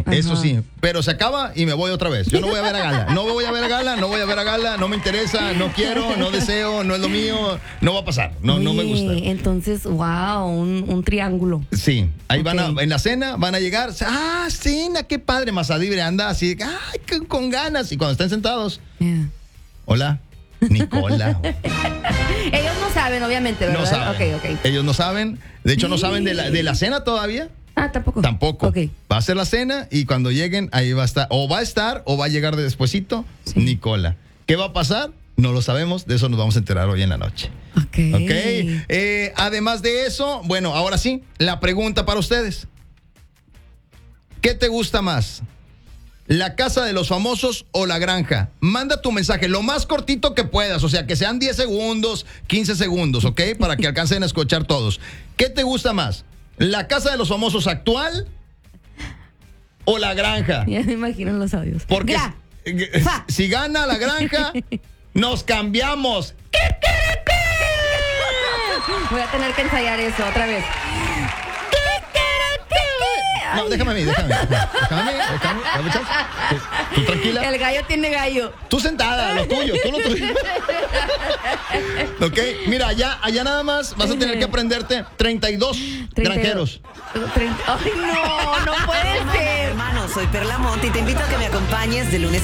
eso sí. Pero se acaba y me voy otra vez. Yo no voy a ver a Gala. No voy a ver a Gala, no voy a ver a Gala, no me interesa, no quiero, no deseo, no es lo mío, no va a pasar. No, no me gusta. Entonces, wow, un triángulo. Sí, ahí van en la cena, van a llegar. Ah, cena, qué padre. Mazadibre anda así, ay, con ganas. Y cuando estén sentados, hola, Nicola. Ellos no saben, obviamente, ¿verdad? No saben. Ok. Ellos no saben. De hecho, no saben de la cena todavía. Ah, tampoco. Tampoco. Ok. Va a ser la cena y cuando lleguen, ahí va a estar. O va a llegar de despuesito, Nicola. ¿Qué va a pasar? No lo sabemos. De eso nos vamos a enterar hoy en la noche. Ok. Además de eso, bueno, ahora sí, la pregunta para ustedes. ¿Qué te gusta más? ¿La casa de los famosos o la granja? Manda tu mensaje lo más cortito que puedas, o sea, que sean 10 segundos, 15 segundos, ¿ok? Para que alcancen a escuchar todos. ¿Qué te gusta más? ¿La casa de los famosos actual o la granja? Ya me imagino los audios. Porque si gana la granja, nos cambiamos. Voy a tener que ensayar eso otra vez. No, déjame a mí. Tú tranquila. El gallo tiene gallo. Tú sentada, lo tuyo. Ok, mira, allá nada más vas a tener que aprenderte 32 granjeros. Ay, no puede ser. Hermano, soy Perla Monte y te invito a que me acompañes de lunes